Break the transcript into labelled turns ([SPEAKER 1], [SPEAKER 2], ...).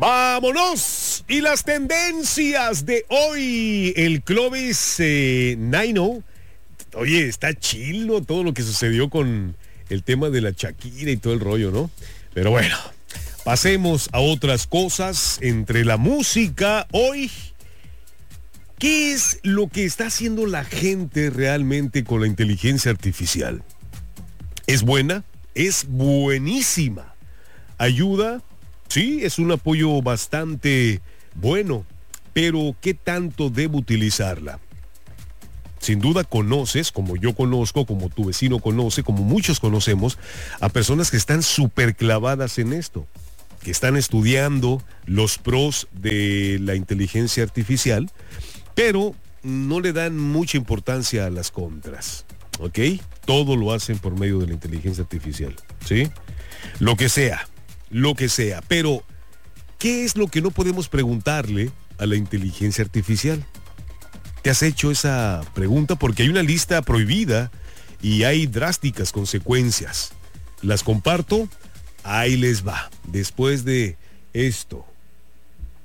[SPEAKER 1] ¡Vámonos! Y las tendencias de hoy. El Clovis Nino. Oye, está chilo todo lo que sucedió con el tema de la Shakira y todo el rollo, ¿no? Pero bueno, pasemos a otras cosas. Entre la música, hoy, ¿qué es lo que está haciendo la gente realmente con la inteligencia artificial? ¿Es buena? Es buenísima. ¿Ayuda? Sí, es un apoyo bastante bueno, pero ¿qué tanto debo utilizarla? Sin duda conoces, como yo conozco, como tu vecino conoce, como muchos conocemos, a personas que están súper clavadas en esto, que están estudiando los pros de la inteligencia artificial, pero no le dan mucha importancia a las contras, ¿ok? Todo lo hacen por medio de la inteligencia artificial, ¿sí? Lo que sea, pero ¿qué es lo que no podemos preguntarle a la inteligencia artificial? ¿Te has hecho esa pregunta? Porque hay una lista prohibida y hay drásticas consecuencias. Las comparto, ahí les va, después de esto.